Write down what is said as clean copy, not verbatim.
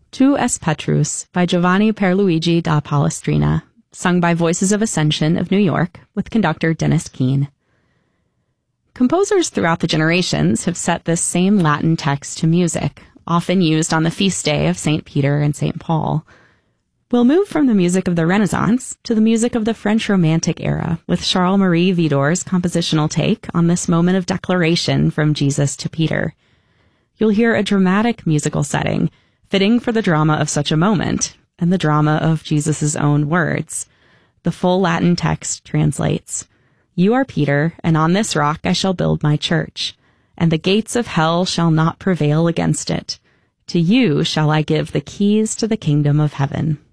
Tu es Petrus by Giovanni Pierluigi da Palestrina, sung by Voices of Ascension of New York with conductor Dennis Keene. Composers throughout the generations have set this same Latin text to music, often used on the feast day of St. Peter and St. Paul. We'll move from the music of the Renaissance to the music of the French Romantic era with Charles-Marie Widor's compositional take on this moment of declaration from Jesus to Peter. You'll hear a dramatic musical setting, fitting for the drama of such a moment, and the drama of Jesus' own words. The full Latin text translates, "You are Peter, and on this rock I shall build my church, and the gates of hell shall not prevail against it. To you shall I give the keys to the kingdom of heaven."